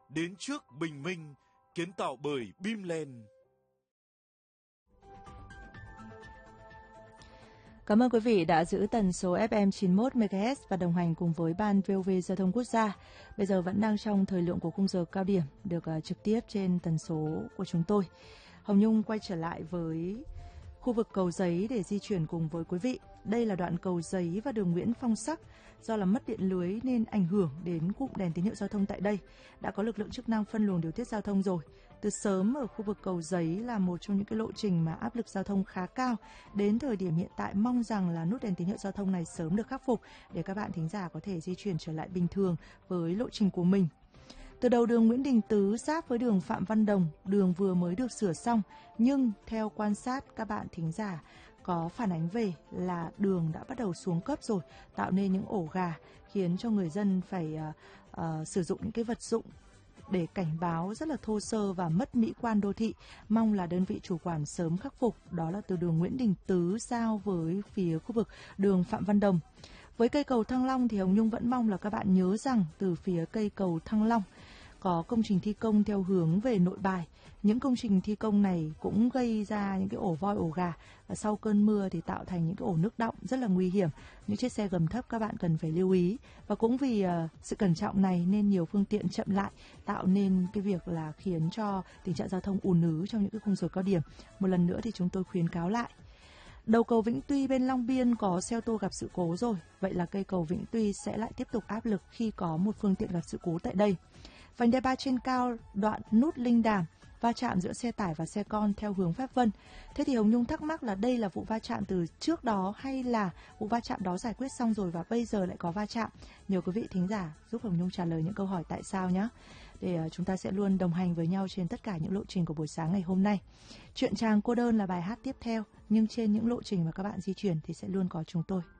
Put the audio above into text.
đến trước bình minh, kiến tạo bởi Bimland. Cảm ơn quý vị đã giữ tần số FM 91 MHz và đồng hành cùng với Ban VOV Giao thông Quốc gia. Bây giờ vẫn đang trong thời lượng của khung giờ cao điểm được trực tiếp trên tần số của chúng tôi. Hồng Nhung quay trở lại với khu vực Cầu Giấy để di chuyển cùng với quý vị. Đây là đoạn Cầu Giấy và đường Nguyễn Phong Sắc. Do là mất điện lưới nên ảnh hưởng đến cụm đèn tín hiệu giao thông tại đây. Đã có lực lượng chức năng phân luồng điều tiết giao thông rồi. Từ sớm ở khu vực Cầu Giấy là một trong những cái lộ trình mà áp lực giao thông khá cao. Đến thời điểm hiện tại mong rằng là nút đèn tín hiệu giao thông này sớm được khắc phục để các bạn thính giả có thể di chuyển trở lại bình thường với lộ trình của mình. Từ đầu đường Nguyễn Đình Tứ giáp với đường Phạm Văn Đồng, đường vừa mới được sửa xong, nhưng theo quan sát các bạn thính giả có phản ánh về là đường đã bắt đầu xuống cấp rồi, tạo nên những ổ gà khiến cho người dân phải sử dụng những cái vật dụng để cảnh báo rất là thô sơ và mất mỹ quan đô thị. Mong là đơn vị chủ quản sớm khắc phục. Đó là từ đường Nguyễn Đình Tứ giao với phía khu vực đường Phạm Văn Đồng. Với cây cầu Thăng Long thì Hồng Nhung vẫn mong là các bạn nhớ rằng từ phía cây cầu Thăng Long có công trình thi công theo hướng về Nội Bài. Những công trình thi công này cũng gây ra những cái ổ voi ổ gà và sau cơn mưa thì tạo thành những cái ổ nước đọng rất là nguy hiểm. Những chiếc xe gầm thấp các bạn cần phải lưu ý. Và cũng vì sự cẩn trọng này nên nhiều phương tiện chậm lại, tạo nên cái việc là khiến cho tình trạng giao thông ùn ứ trong những cái khung giờ cao điểm. Một lần nữa thì chúng tôi khuyến cáo lại. Đầu cầu Vĩnh Tuy bên Long Biên có xe ô tô gặp sự cố rồi. Vậy là cây cầu Vĩnh Tuy sẽ lại tiếp tục áp lực khi có một phương tiện gặp sự cố tại đây. Vành đai 3 trên cao đoạn nút Linh Đàm va chạm giữa xe tải và xe con theo hướng Pháp Vân. Thế thì Hồng Nhung thắc mắc là đây là vụ va chạm từ trước đó hay là vụ va chạm đó giải quyết xong rồi và bây giờ lại có va chạm? Nhờ quý vị thính giả giúp Hồng Nhung trả lời những câu hỏi tại sao nhé. Để chúng ta sẽ luôn đồng hành với nhau trên tất cả những lộ trình của buổi sáng ngày hôm nay. Chuyện chàng cô đơn là bài hát tiếp theo, nhưng trên những lộ trình mà các bạn di chuyển thì sẽ luôn có chúng tôi.